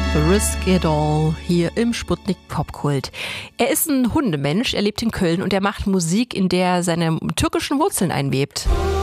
Risk It All hier im Sputnik Popkult. Er ist ein Hundemensch, er lebt in Köln und er macht Musik, in der seine türkischen Wurzeln einwebt.